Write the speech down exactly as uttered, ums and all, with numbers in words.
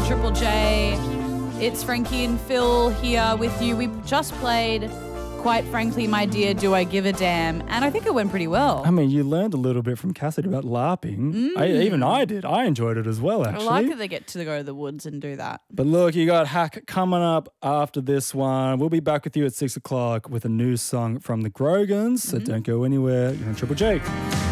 Triple J. It's Frankie and Phil here with you. We just played, quite frankly, my dear, Do I Give a Damn? And I think it went pretty well. I mean, you learned a little bit from Cassidy about LARPing. Mm. I, even I did. I enjoyed it as well, actually. I like that they get to go to the woods and do that. But look, you got Hack coming up after this one. We'll be back with you at six o'clock with a new song from the Grogans. So mm-hmm. don't go anywhere. You're on Triple J.